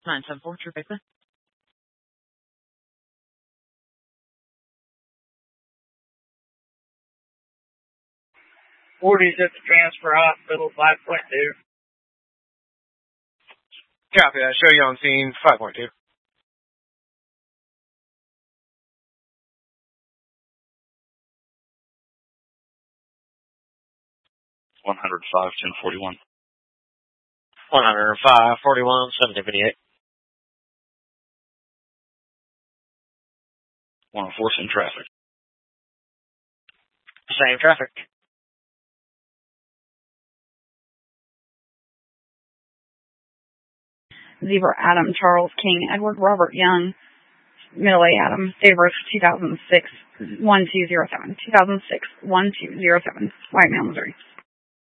974, True Paper. 40's at the transfer hospital, 5.2. Copy that. Show you on scene, 5.2. $105, 1041. 105, 41, 1758. 104 in traffic. Same traffic. Zebra Adam, Charles King, Edward Robert Young, Middle A Adam, date of birth 2006, 1207. 2006, 1207, White Male, Missouri.